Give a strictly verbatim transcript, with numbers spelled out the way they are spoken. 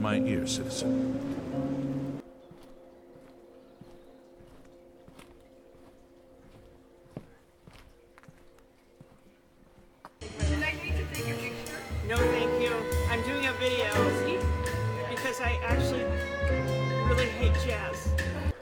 my ear, citizen. Would you like me to take a picture? No, thank you. I'm doing a video because I actually really hate jazz.